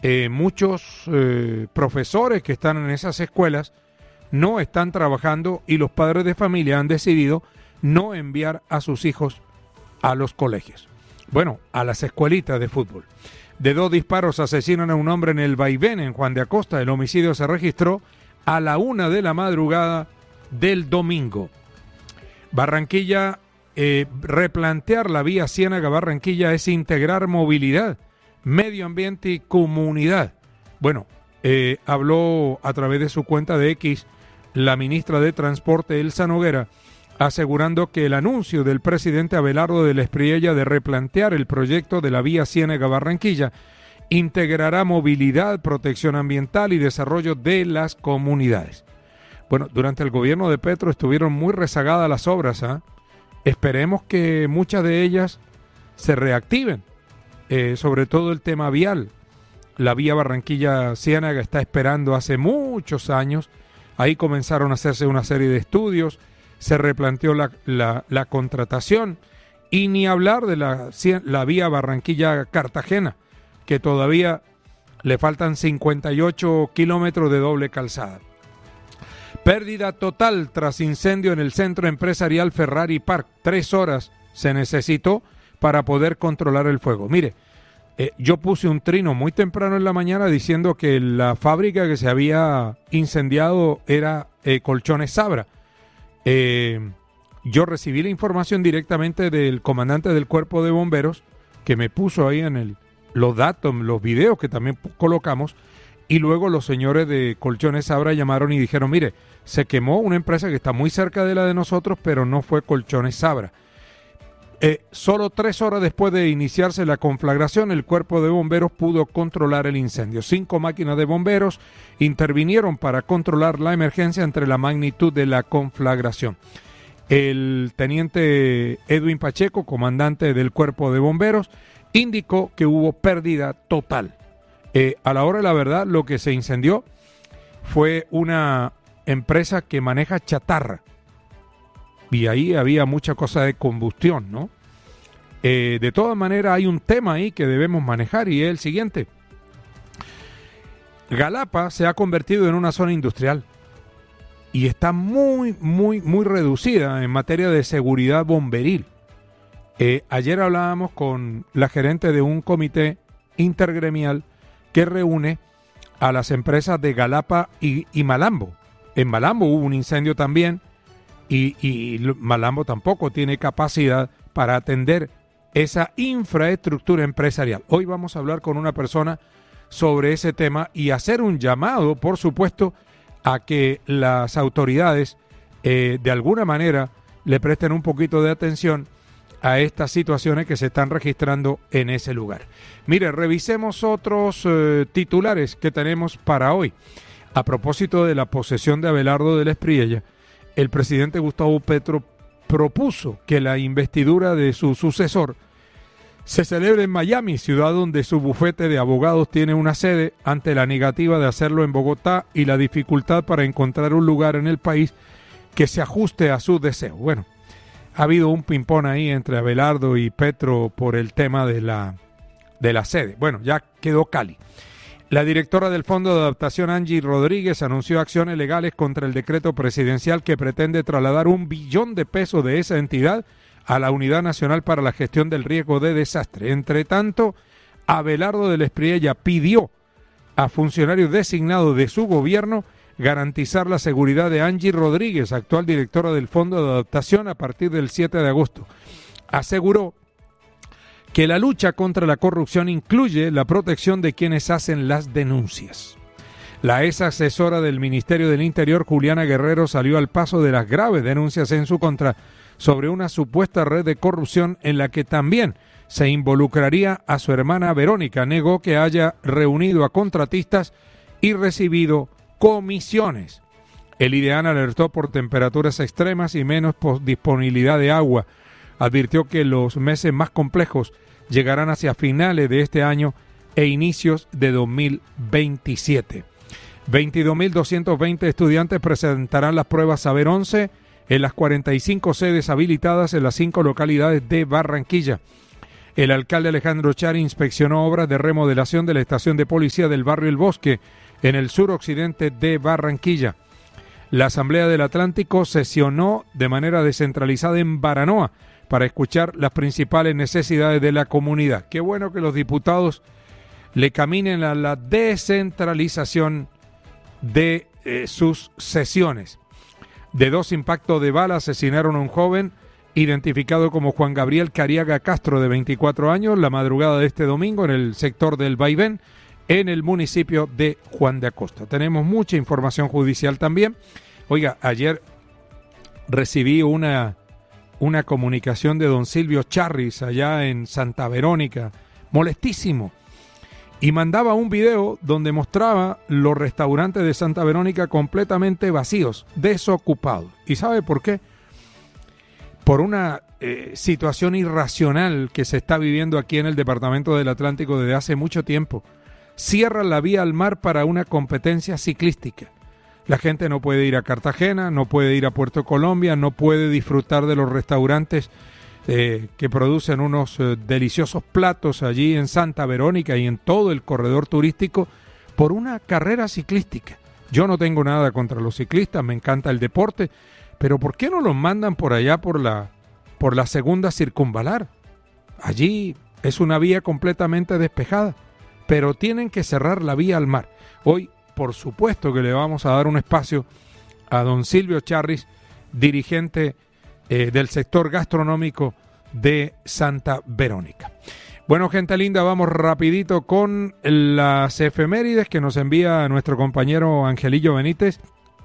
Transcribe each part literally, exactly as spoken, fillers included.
eh, muchos eh, profesores que están en esas escuelas no están trabajando y los padres de familia han decidido no enviar a sus hijos a los colegios. Bueno, a las escuelitas de fútbol. De dos disparos asesinan a un hombre en el Vaivén, en Juan de Acosta. El homicidio se registró a la una de la madrugada del domingo. Barranquilla, eh, replantear la vía Ciénaga-Barranquilla es integrar movilidad, medio ambiente y comunidad. Bueno, eh, habló a través de su cuenta de X la ministra de Transporte, Elsa Noguera, asegurando que el anuncio del presidente Abelardo del Espriella de replantear el proyecto de la vía Ciénaga-Barranquilla integrará movilidad, protección ambiental y desarrollo de las comunidades. Bueno, durante el gobierno de Petro estuvieron muy rezagadas las obras, ¿eh? Esperemos que muchas de ellas se reactiven, eh, sobre todo el tema vial. La vía Barranquilla-Ciénaga está esperando hace muchos años. Ahí comenzaron a hacerse una serie de estudios, se replanteó la, la, la contratación, y ni hablar de la, la vía Barranquilla-Cartagena, que todavía le faltan cincuenta y ocho kilómetros de doble calzada. Pérdida total tras incendio en el centro empresarial Ferrari Park. Tres horas se necesitó para poder controlar el fuego. Mire, eh, yo puse un trino muy temprano en la mañana diciendo que la fábrica que se había incendiado era eh, Colchones Sabra. Eh, yo recibí la información directamente del comandante del cuerpo de bomberos, que me puso ahí en el, los datos, los videos que también colocamos, y luego los señores de Colchones Sabra llamaron y dijeron, mire, se quemó una empresa que está muy cerca de la de nosotros, pero no fue Colchones Sabra. Eh, solo tres horas después de iniciarse la conflagración, el cuerpo de bomberos pudo controlar el incendio. Cinco máquinas de bomberos intervinieron para controlar la emergencia entre la magnitud de la conflagración. El teniente Edwin Pacheco, comandante del cuerpo de bomberos, indicó que hubo pérdida total. Eh, a la hora de la verdad, lo que se incendió fue una empresa que maneja chatarra. Y ahí había mucha cosa de combustión, ¿no? Eh, de todas maneras, hay un tema ahí que debemos manejar y es el siguiente. Galapa se ha convertido en una zona industrial y está muy, muy, muy reducida en materia de seguridad bomberil. Eh, ayer hablábamos con la gerente de un comité intergremial que reúne a las empresas de Galapa y, y Malambo. En Malambo hubo un incendio también y, y Malambo tampoco tiene capacidad para atender esa infraestructura empresarial. Hoy vamos a hablar con una persona sobre ese tema y hacer un llamado, por supuesto, a que las autoridades eh, de alguna manera le presten un poquito de atención a estas situaciones que se están registrando en ese lugar. Mire, revisemos otros eh, titulares que tenemos para hoy. A propósito de la posesión de Abelardo del Espriella, el presidente Gustavo Petro propuso que la investidura de su sucesor se celebre en Miami, ciudad donde su bufete de abogados tiene una sede, ante la negativa de hacerlo en Bogotá y la dificultad para encontrar un lugar en el país que se ajuste a sus deseos. Bueno, ha habido un ping-pong ahí entre Abelardo y Petro por el tema de la, de la sede. Bueno, ya quedó Cali. La directora del Fondo de Adaptación, Angie Rodríguez, anunció acciones legales contra el decreto presidencial que pretende trasladar un billón de pesos de esa entidad a la Unidad Nacional para la Gestión del Riesgo de Desastre. Entre tanto, Abelardo del Espriella pidió a funcionarios designados de su gobierno garantizar la seguridad de Angie Rodríguez, actual directora del Fondo de Adaptación, a partir del siete de agosto. Aseguró que la lucha contra la corrupción incluye la protección de quienes hacen las denuncias. La ex asesora del Ministerio del Interior, Juliana Guerrero, salió al paso de las graves denuncias en su contra sobre una supuesta red de corrupción en la que también se involucraría a su hermana Verónica. Negó que haya reunido a contratistas y recibido comisiones. El IDEAN alertó por temperaturas extremas y menos disponibilidad de agua. Advirtió que los meses más complejos llegarán hacia finales de este año e inicios de dos mil veintisiete. veintidós mil doscientos veinte estudiantes presentarán las pruebas Saber once en las cuarenta y cinco sedes habilitadas en las cinco localidades de Barranquilla. El alcalde Alejandro Char inspeccionó obras de remodelación de la estación de policía del barrio El Bosque, en el suroccidente de Barranquilla. La Asamblea del Atlántico sesionó de manera descentralizada en Baranoa para escuchar las principales necesidades de la comunidad. Qué bueno que los diputados le caminen a la descentralización de eh, sus sesiones. De dos impactos de bala asesinaron a un joven identificado como Juan Gabriel Cariaga Castro, de veinticuatro años, la madrugada de este domingo en el sector del Vaivén, en el municipio de Juan de Acosta. Tenemos mucha información judicial también. Oiga, ayer recibí una, una comunicación de don Silvio Charris allá en Santa Verónica, molestísimo, y mandaba un video donde mostraba los restaurantes de Santa Verónica completamente vacíos, desocupados. ¿Y sabe por qué? Por una eh, situación irracional que se está viviendo aquí en el departamento del Atlántico desde hace mucho tiempo. Cierran la vía al mar para una competencia ciclística. La gente no puede ir a Cartagena, no puede ir a Puerto Colombia, no puede disfrutar de los restaurantes eh, que producen unos eh, deliciosos platos allí en Santa Verónica y en todo el corredor turístico por una carrera ciclística. Yo no tengo nada contra los ciclistas, me encanta el deporte, pero ¿por qué no los mandan por allá por la, por la segunda circunvalar? Allí es una vía completamente despejada, pero tienen que cerrar la vía al mar. Hoy, por supuesto que le vamos a dar un espacio a don Silvio Charris, dirigente eh, del sector gastronómico de Santa Verónica. Bueno, gente linda, vamos rapidito con las efemérides que nos envía nuestro compañero Angelillo Benítez.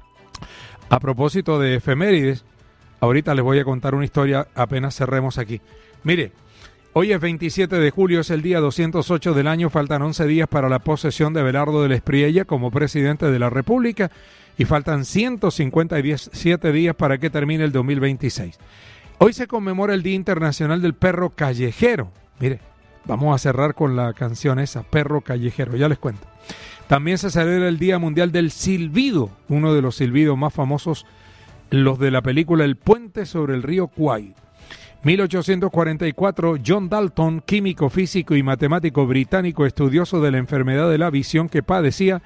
A propósito de efemérides, ahorita les voy a contar una historia apenas cerremos aquí. Mire, hoy es veintisiete de julio, es el día doscientos ocho del año, faltan once días para la posesión de Abelardo del Espriella como presidente de la República y faltan ciento cincuenta y siete días para que termine el dos mil veintiséis. Hoy se conmemora el Día Internacional del Perro Callejero. Mire, vamos a cerrar con la canción esa, Perro Callejero, ya les cuento. También se celebra el Día Mundial del Silbido, uno de los silbidos más famosos, los de la película El Puente sobre el río Kwai. mil ochocientos cuarenta y cuatro, John Dalton, químico, físico y matemático británico, estudioso de la enfermedad de la visión que padecía,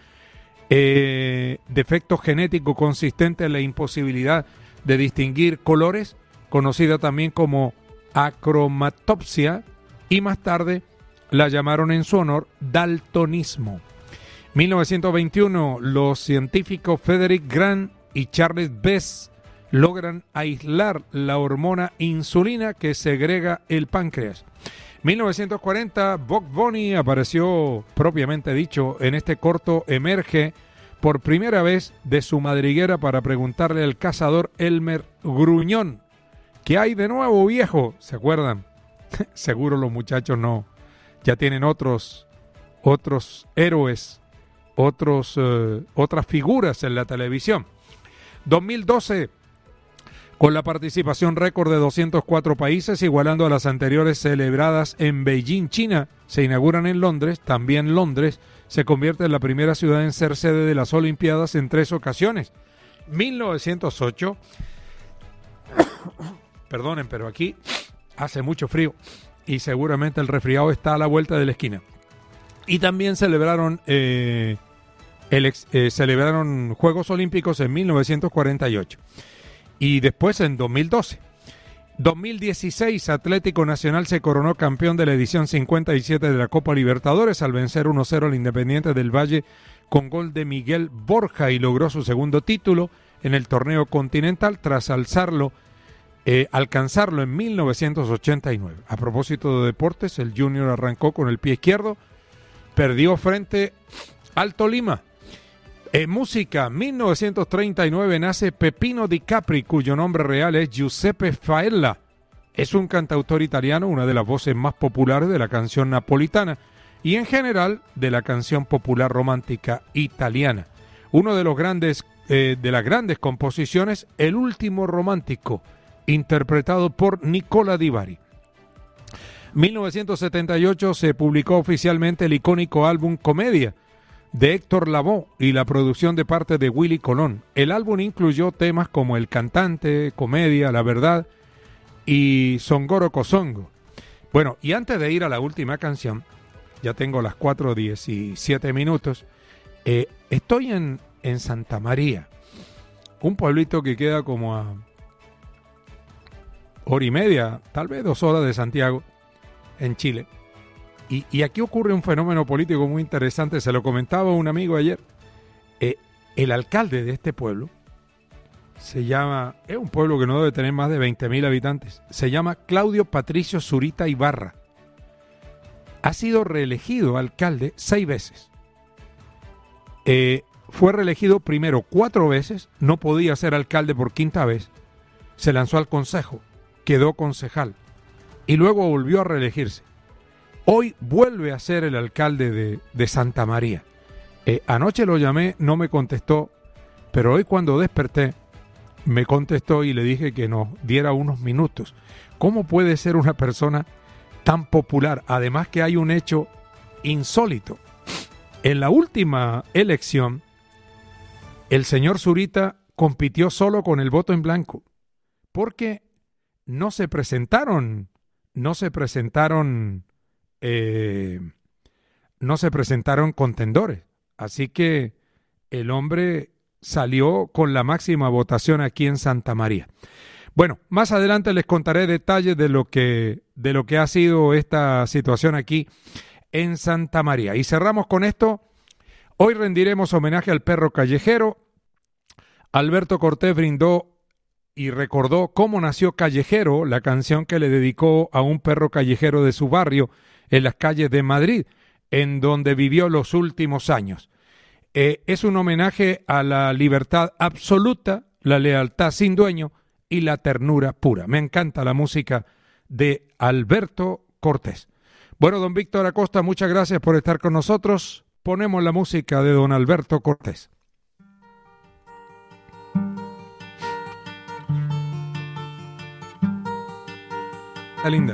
eh, defecto genético consistente en la imposibilidad de distinguir colores, conocida también como acromatopsia, y más tarde la llamaron en su honor daltonismo. mil novecientos veintiuno, los científicos Frederick Grant y Charles Bess logran aislar la hormona insulina que segrega el páncreas. mil novecientos cuarenta, Bugs Bunny apareció propiamente dicho en este corto, emerge por primera vez de su madriguera para preguntarle al cazador Elmer Gruñón, ¿qué hay de nuevo, viejo? ¿Se acuerdan? Seguro los muchachos no, ya tienen otros, otros héroes, otros, uh, otras figuras en la televisión. dos mil doce, con la participación récord de doscientos cuatro países, igualando a las anteriores celebradas en Beijing, China, se inauguran en Londres. También Londres se convierte en la primera ciudad en ser sede de las Olimpiadas en tres ocasiones. mil novecientos ocho, perdonen, pero aquí hace mucho frío y seguramente el resfriado está a la vuelta de la esquina. Y también celebraron, eh, el ex, eh, celebraron Juegos Olímpicos en mil novecientos cuarenta y ocho. Y después en dos mil doce. dos mil dieciséis, Atlético Nacional se coronó campeón de la edición cincuenta y siete de la Copa Libertadores al vencer uno cero al Independiente del Valle con gol de Miguel Borja y logró su segundo título en el torneo continental tras alzarlo, eh, alcanzarlo en mil novecientos ochenta y nueve. A propósito de deportes, el Junior arrancó con el pie izquierdo, perdió frente al Tolima. En música, mil novecientos treinta y nueve nace Peppino Di Capri, cuyo nombre real es Giuseppe Faella. Es un cantautor italiano, una de las voces más populares de la canción napolitana y en general de la canción popular romántica italiana. Uno de los grandes, eh, de las grandes composiciones, El último romántico, interpretado por Nicola Di Bari. mil novecientos setenta y ocho se publicó oficialmente el icónico álbum Comedia de Héctor Lavoe y la producción de parte de Willy Colón. El álbum incluyó temas como El Cantante, Comedia, La Verdad y Songoro Cosongo. Bueno, y antes de ir a la última canción, ya tengo las cuatro diecisiete minutos, eh, estoy en, en Santa María, un pueblito que queda como a hora y media, tal vez dos horas de Santiago, en Chile. Y, y aquí ocurre un fenómeno político muy interesante, se lo comentaba un amigo ayer. Eh, el alcalde de este pueblo se llama, es un pueblo que no debe tener más de veinte mil habitantes, se llama Claudio Patricio Zurita Ibarra. Ha sido reelegido alcalde seis veces. Eh, fue reelegido primero cuatro veces, no podía ser alcalde por quinta vez, se lanzó al consejo, quedó concejal y luego volvió a reelegirse. Hoy vuelve a ser el alcalde de, de Santa María. Eh, anoche lo llamé, no me contestó, pero hoy cuando desperté me contestó y le dije que nos diera unos minutos. ¿Cómo puede ser una persona tan popular? Además que hay un hecho insólito. En la última elección, el señor Zurita compitió solo con el voto en blanco, porque no se presentaron, no se presentaron, eh, no se presentaron contendores. Así que el hombre salió con la máxima votación aquí en Santa María. Bueno, más adelante les contaré detalles de lo que, de lo que ha sido esta situación aquí en Santa María. Y cerramos con esto. Hoy rendiremos homenaje al perro callejero. Alberto Cortés brindó y recordó cómo nació Callejero, la canción que le dedicó a un perro callejero de su barrio en las calles de Madrid, en donde vivió los últimos años. Eh, es un homenaje a la libertad absoluta, la lealtad sin dueño y la ternura pura. Me encanta la música de Alberto Cortés. Bueno, don Víctor Acosta, muchas gracias por estar con nosotros. Ponemos la música de don Alberto Cortés. Está linda.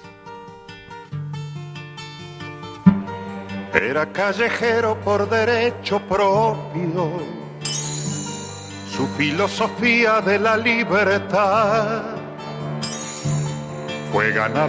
Era callejero por derecho propio, su filosofía de la libertad fue ganar